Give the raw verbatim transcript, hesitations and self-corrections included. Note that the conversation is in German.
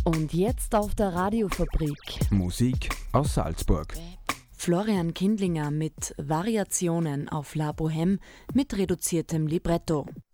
Und jetzt auf der Radiofabrik. Musik aus Salzburg. Florian Kindlinger mit Variationen auf La Bohème mit reduziertem Libretto.